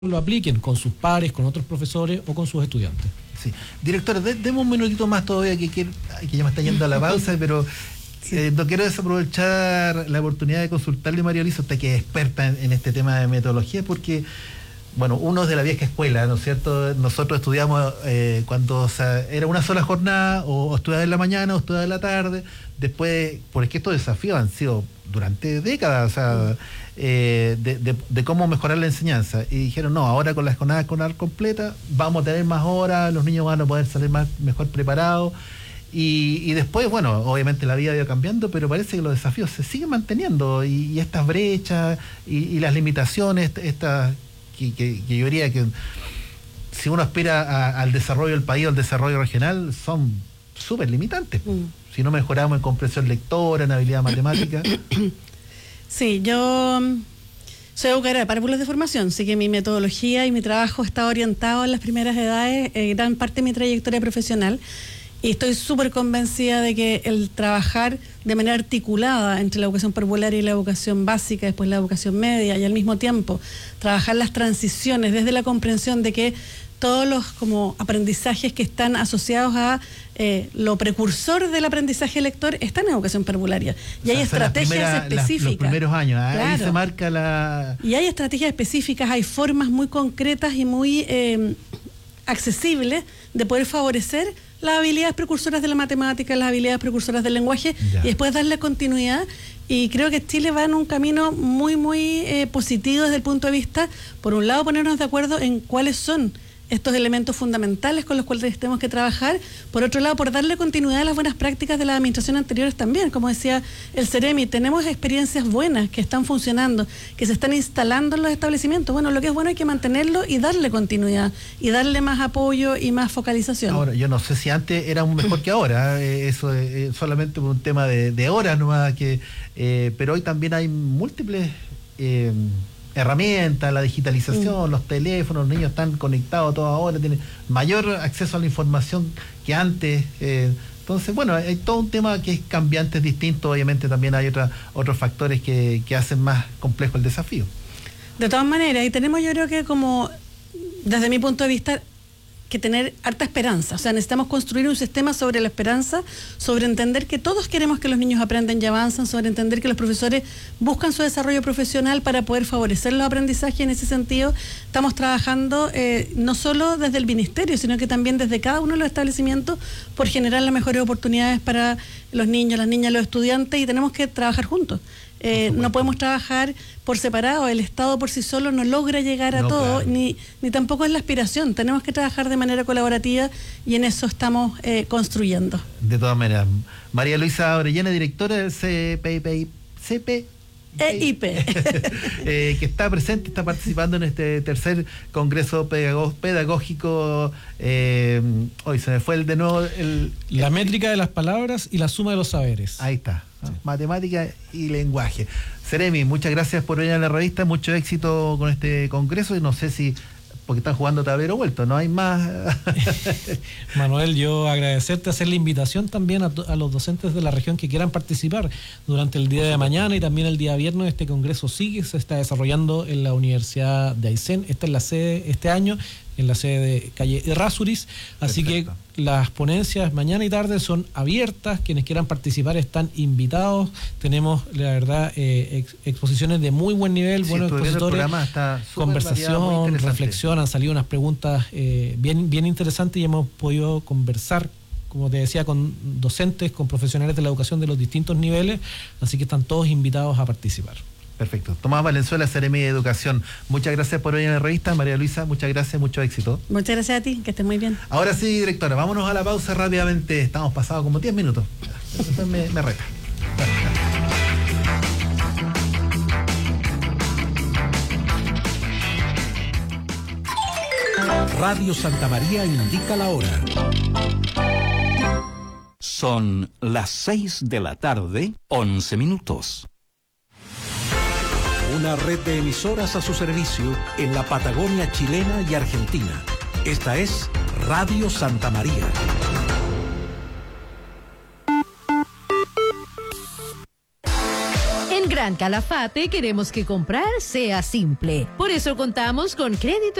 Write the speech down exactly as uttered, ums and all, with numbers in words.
lo apliquen con sus pares, con otros profesores o con sus estudiantes. Sí. Directora, de, demos un minutito más todavía, que, que, que ya me está yendo a la pausa, pero sí. eh, no quiero desaprovechar la oportunidad de consultarle a María Luisa, usted que es experta en, en este tema de metodología, porque, bueno, uno es de la vieja escuela, ¿no es cierto? Nosotros estudiamos eh, cuando o sea, era una sola jornada, o, o estudiaba en la mañana o estudiaba en la tarde, después, porque estos desafíos han sido durante décadas, o sea, eh, de, de, de cómo mejorar la enseñanza, y dijeron, no, ahora con la jornada escolar completa vamos a tener más horas, los niños van a poder salir más mejor preparados, y, y después, bueno, obviamente la vida ha ido cambiando, pero parece que los desafíos se siguen manteniendo, y, y estas brechas y, y las limitaciones, estas que, que, que yo diría que si uno aspira a, al desarrollo del país o al desarrollo regional, son súper limitantes. Mm. Si no mejoramos en comprensión lectora, en habilidad matemática. Sí, yo soy educadora de párvulos de formación, así que mi metodología y mi trabajo está orientado en las primeras edades, eh, gran parte de mi trayectoria profesional, y estoy súper convencida de que el trabajar de manera articulada entre la educación parvularia y la educación básica, después la educación media, y al mismo tiempo trabajar las transiciones desde la comprensión de que todos los como aprendizajes que están asociados a eh, lo precursor del aprendizaje lector están en educación parvularia. Y o hay sea, estrategias primera, específicas. Las, los primeros años, ¿eh? Claro. Ahí se marca la... Y hay estrategias específicas, hay formas muy concretas y muy eh, accesibles de poder favorecer las habilidades precursoras de la matemática, las habilidades precursoras del lenguaje, ya. Y después darle continuidad. Y creo que Chile va en un camino muy, muy eh, positivo desde el punto de vista, por un lado, ponernos de acuerdo en cuáles son estos elementos fundamentales con los cuales tenemos que trabajar, por otro lado, por darle continuidad a las buenas prácticas de las administraciones anteriores también. Como decía el Ceremi, tenemos experiencias buenas que están funcionando, que se están instalando en los establecimientos. Bueno, lo que es bueno hay que mantenerlo y darle continuidad, y darle más apoyo y más focalización. Ahora, yo no sé si antes era mejor que ahora, eh, eso es eh, solamente por un tema de, de horas nomás, que, eh, pero hoy también hay múltiples... Eh, herramientas, la digitalización, mm. los teléfonos, los niños están conectados a toda hora, tienen mayor acceso a la información que antes. Eh, entonces, bueno, hay todo un tema que es cambiante, es distinto. Obviamente también hay otra, otros factores que, que hacen más complejo el desafío. De todas maneras, y tenemos, yo creo que como, desde mi punto de vista, que tener harta esperanza. O sea, necesitamos construir un sistema sobre la esperanza, sobre entender que todos queremos que los niños aprendan y avanzan, sobre entender que los profesores buscan su desarrollo profesional para poder favorecer los aprendizajes. En ese sentido, estamos trabajando eh, no solo desde el ministerio, sino que también desde cada uno de los establecimientos por generar las mejores oportunidades para los niños, las niñas, los estudiantes, y tenemos que trabajar juntos. Eh, no podemos trabajar por separado, el Estado por sí solo no logra llegar a no, todo, claro. ni, ni tampoco es la aspiración, tenemos que trabajar de manera colaborativa y en eso estamos eh, construyendo. De todas maneras, María Luisa Orellana, directora del C P I P, E I P, eh, que está presente, está participando en este tercer congreso pedagó- pedagógico. Eh, hoy se me fue el de nuevo. El, la el, métrica de las palabras y la suma de los saberes. Ahí está, ¿no? Sí. Matemática y lenguaje. Ceremi, muchas gracias por venir a la revista, mucho éxito con este congreso, y no sé si, porque están jugando tablero vuelto, no hay más. Manuel, yo agradecerte, hacer la invitación también a, a los docentes de la región que quieran participar durante el día de mañana y también el día viernes. Este congreso sigue, se está desarrollando en la Universidad de Aysén. Esta es la sede este año, en la sede de calle Errázuriz, así Perfecto. Que las ponencias mañana y tarde son abiertas, quienes quieran participar están invitados, tenemos la verdad eh, ex, exposiciones de muy buen nivel, sí, buenos expositores, conversación, reflexión, han salido unas preguntas eh, bien, bien interesantes y hemos podido conversar, como te decía, con docentes, con profesionales de la educación de los distintos niveles, así que están todos invitados a participar. Perfecto. Tomás Valenzuela, Ceremi de Educación. Muchas gracias por venir a la revista. María Luisa, muchas gracias, mucho éxito. Muchas gracias a ti, que estés muy bien. Ahora sí, directora, vámonos a la pausa rápidamente. Estamos pasados como diez minutos. Después me, me reta. Radio Santa María indica la hora. Son las seis de la tarde, once minutos. Una red de emisoras a su servicio en la Patagonia chilena y argentina. Esta es Radio Santa María. En Gran Calafate queremos que comprar sea simple. Por eso contamos con crédito